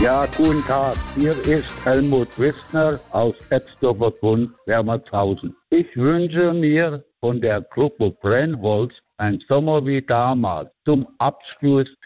Ja, guten Tag. Hier ist Helmut Wissner aus Betzdorfer Grund, Wermershausen. Ich wünsche mir von der Gruppe Brennholz ein Sommer wie damals zum Abschluss